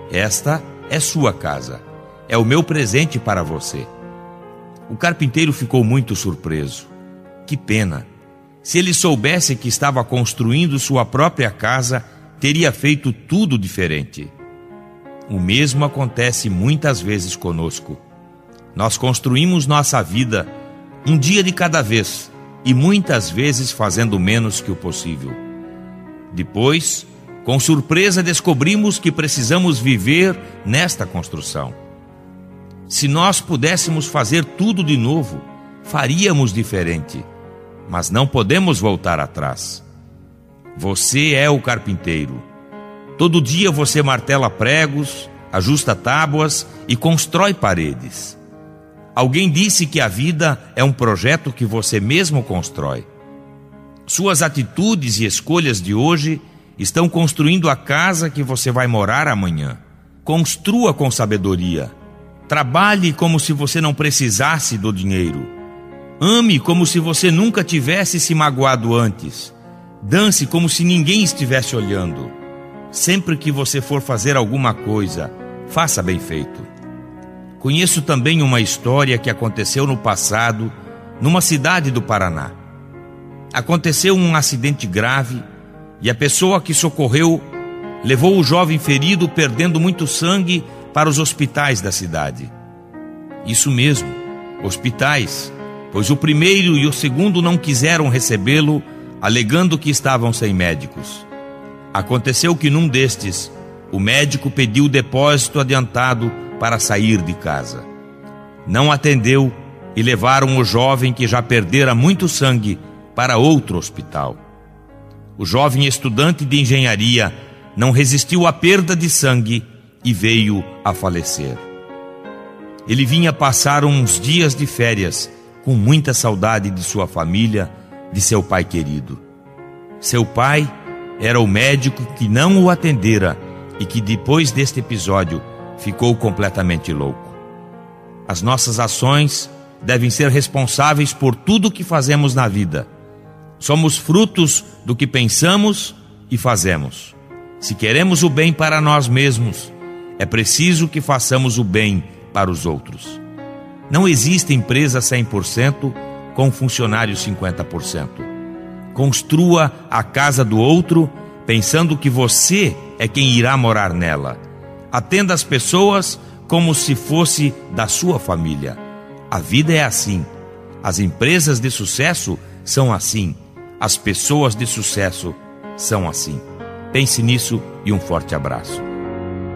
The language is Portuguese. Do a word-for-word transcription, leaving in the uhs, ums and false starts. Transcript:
Esta é sua casa. É o meu presente para você. O carpinteiro ficou muito surpreso. Que pena! Se ele soubesse que estava construindo sua própria casa, teria feito tudo diferente. O mesmo acontece muitas vezes conosco. Nós construímos nossa vida um dia de cada vez e muitas vezes fazendo menos que o possível. Depois, com surpresa, descobrimos que precisamos viver nesta construção. Se nós pudéssemos fazer tudo de novo, faríamos diferente, mas não podemos voltar atrás. Você é o carpinteiro. Todo dia você martela pregos, ajusta tábuas e constrói paredes. Alguém disse que a vida é um projeto que você mesmo constrói. Suas atitudes e escolhas de hoje estão construindo a casa que você vai morar amanhã. Construa com sabedoria. Trabalhe como se você não precisasse do dinheiro. Ame como se você nunca tivesse se magoado antes. Dance como se ninguém estivesse olhando. Sempre que você for fazer alguma coisa, faça bem feito. Conheço também uma história que aconteceu no passado, numa cidade do Paraná. Aconteceu um acidente grave e a pessoa que socorreu levou o jovem ferido, perdendo muito sangue, para os hospitais da cidade. Isso mesmo, hospitais, pois o primeiro e o segundo não quiseram recebê-lo, alegando que estavam sem médicos. Aconteceu que num destes, o médico pediu o depósito adiantado para sair de casa. Não atendeu e levaram o jovem, que já perdera muito sangue, para outro hospital. O jovem estudante de engenharia não resistiu à perda de sangue e veio a falecer. Ele vinha passar uns dias de férias, com muita saudade de sua família, de seu pai querido. Seu pai era o médico que não o atendera e que depois deste episódio ficou completamente louco. As nossas ações devem ser responsáveis por tudo o que fazemos na vida. Somos frutos do que pensamos e fazemos. Se queremos o bem para nós mesmos, é preciso que façamos o bem para os outros. Não existe empresa cem por cento com funcionários cinquenta por cento. Construa a casa do outro pensando que você é quem irá morar nela. Atenda as pessoas como se fosse da sua família. A vida é assim. As empresas de sucesso são assim. As pessoas de sucesso são assim. Pense nisso e um forte abraço.